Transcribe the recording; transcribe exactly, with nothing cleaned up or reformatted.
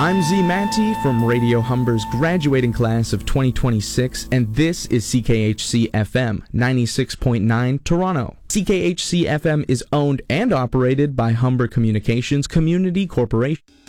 I'm Z Manti from Radio Humber's graduating class of twenty twenty-six, and this is C K H C F M ninety-six point nine Toronto. C K H C F M is owned and operated by Humber Communications Community Corporation.